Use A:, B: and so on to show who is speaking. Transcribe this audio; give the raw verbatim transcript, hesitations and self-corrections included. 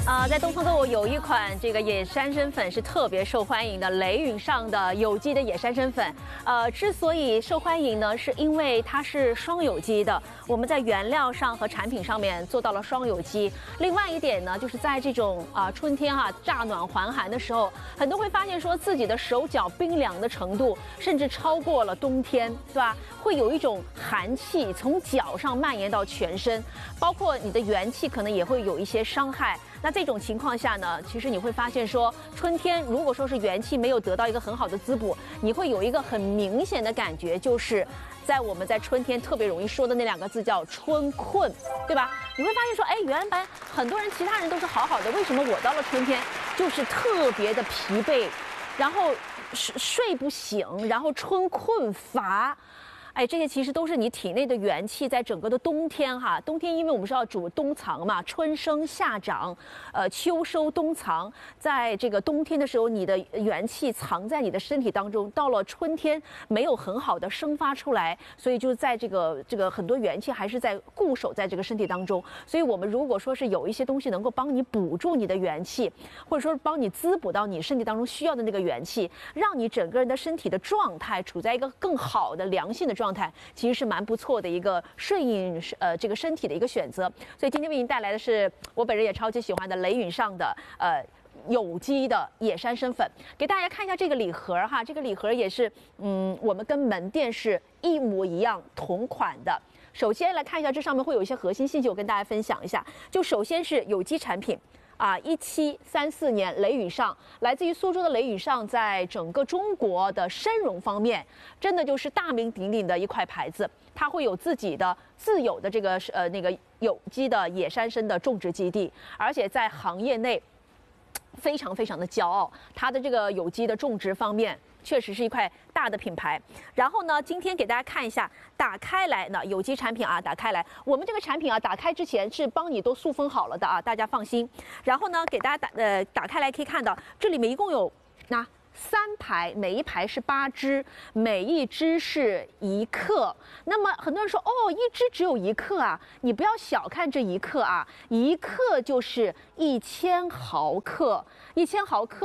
A: 啊、呃，在东方豆有一款这个野山参粉是特别受欢迎的，雷允上的有机的野山参粉。呃，之所以受欢迎呢，是因为它是双有机的，我们在原料上和产品上面做到了双有机。另外一点呢，就是在这种啊、呃、春天啊乍暖还寒的时候，很多会发现说自己的手脚冰凉的程度，甚至超过了冬天，对吧？会有一种寒气从脚上蔓延到全身，包括你的元气可能也会有一些伤害。那这种情况下呢，其实你会发现说，春天如果说是元气没有得到一个很好的滋补，你会有一个很明显的感觉，就是在我们在春天特别容易说的那两个字叫春困，对吧？你会发现说，哎，原来很多人其他人都是好好的，为什么我到了春天就是特别的疲惫，然后睡睡不醒，然后春困乏？哎，这些其实都是你体内的元气，在整个的冬天哈，冬天因为我们是要主冬藏嘛，春生夏长，呃，秋收冬藏，在这个冬天的时候，你的元气藏在你的身体当中，到了春天没有很好的生发出来，所以就在这个这个很多元气还是在固守在这个身体当中。所以我们如果说是有一些东西能够帮你补住你的元气，或者说是帮你滋补到你身体当中需要的那个元气，让你整个人的身体的状态处在一个更好的良性的状态。状态其实是蛮不错的一个顺应呃这个身体的一个选择，所以今天为您带来的是我本人也超级喜欢的雷允上的呃有机的野山参粉，给大家看一下这个礼盒哈，这个礼盒也是嗯我们跟门店是一模一样同款的。首先来看一下这上面会有一些核心信息，我跟大家分享一下。就首先是有机产品。啊，一七三四年，雷允上来自于苏州的雷允上，在整个中国的参茸方面，真的就是大名鼎鼎的一块牌子。它会有自己的自有的这个呃那个有机的野山参的种植基地，而且在行业内非常非常的骄傲，它的这个有机的种植方面。确实是一块大的品牌。然后呢，今天给大家看一下，打开来呢，有机产品啊，打开来，我们这个产品啊，打开之前是帮你都塑封好了的啊，大家放心。然后呢，给大家打呃打开来可以看到，这里面一共有那。三排，每一排是八支，每一支是一克。那么很多人说，哦，一支只有一克啊，你不要小看这一克啊，一克就是一千毫克，一千毫克。